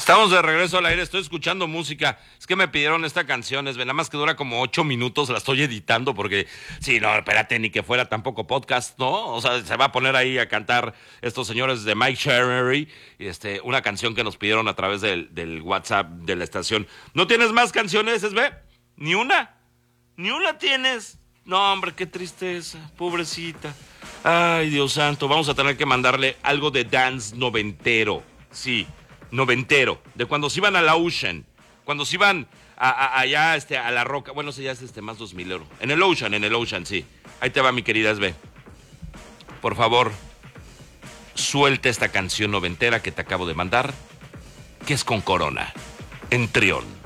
Estamos de regreso al aire, estoy escuchando música. Es que me pidieron esta canción, nada más que dura como 8 minutos, la estoy editando porque, sí, no, espérate, ni que fuera tampoco podcast, ¿no? O sea, se va a poner ahí a cantar estos señores de Mike Sherry, una canción que nos pidieron a través del WhatsApp de la estación. ¿No tienes más canciones, Esbe? ¿Ni una? ¿Ni una tienes? No, hombre, qué tristeza, pobrecita. Ay, Dios santo, vamos a tener que mandarle algo de dance noventero, sí. Noventero, de cuando se iban a la Ocean, cuando se iban allá a la Roca, bueno, ese ya es más 2000 euros. En el Ocean, sí. Ahí te va, mi querida Esbe. Por favor, suelta esta canción noventera que te acabo de mandar, que es con Corona, en Trión.